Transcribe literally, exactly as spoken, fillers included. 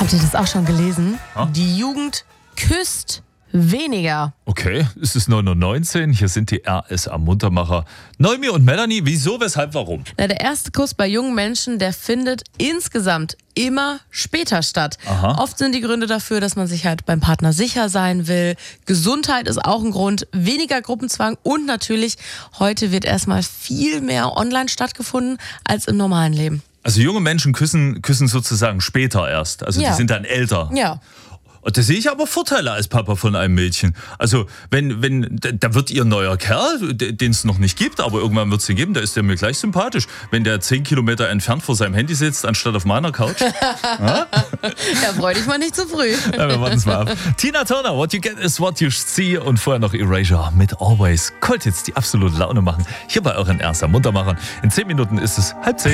Habt ihr das auch schon gelesen? Ha? Die Jugend küsst weniger. Okay, es ist neun Uhr neunzehn. Hier sind die R S A-Muntermacher. Noemi und Melanie, wieso, weshalb, warum? Na, der erste Kuss bei jungen Menschen, der findet insgesamt immer später statt. Aha. Oft sind die Gründe dafür, dass man sich halt beim Partner sicher sein will. Gesundheit ist auch ein Grund, weniger Gruppenzwang und natürlich, heute wird erstmal viel mehr online stattgefunden als im normalen Leben. Also junge Menschen küssen, küssen sozusagen später erst. Also Ja. die sind dann älter. Ja. Und da sehe ich aber Vorteile als Papa von einem Mädchen. Also wenn, wenn, da wird ihr neuer Kerl, den es noch nicht gibt, aber irgendwann wird es ihn geben, da ist der mir gleich sympathisch. Wenn der zehn Kilometer entfernt vor seinem Handy sitzt, anstatt auf meiner Couch. Ja, freu dich mal nicht zu früh. Ja, wir warten es mal ab. Tina Turner, What You Get is What You See, und vorher noch Erasure mit Always. Konnte jetzt die absolute Laune machen. Hier bei euren R S A Muntermachern. In zehn Minuten ist es halb zehn.